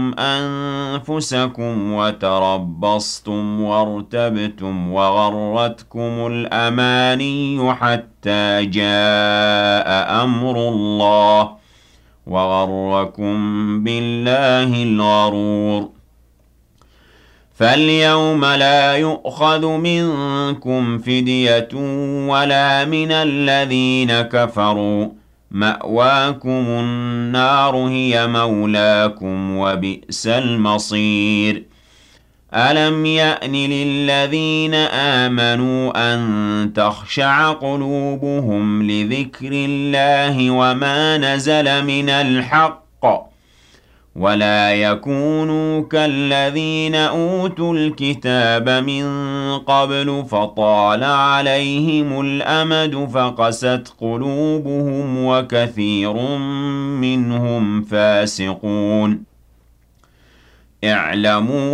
أنفسكم وتربصتم وارتبتم وغرتكم الأماني حتى جاء أمر الله وغركم بالله الغرور فاليوم لا يؤخذ منكم فدية ولا من الذين كفروا مأواكم النار هي مولاكم وبئس المصير ألم يأن للذين آمنوا أن تخشع قلوبهم لذكر الله وما نزل من الحق ولا يكونوا كالذين أوتوا الكتاب من قبل فطال عليهم الأمد فقست قلوبهم وكثير منهم فاسقون اعلموا